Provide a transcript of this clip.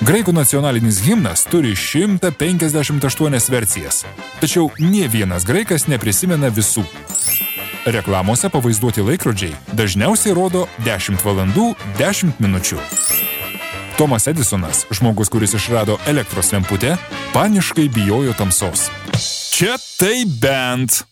Graikų nacionalinis himnas turi 158 versijas, tačiau nė vienas graikas neprisimena visų. Reklamose pavaizduoti laikrodžiai dažniausiai rodo 10 valandų 10 minučių. Tomas Edisonas, žmogus, kuris išrado elektros lemputę, paniškai bijojo tamsos. Čia tai bent.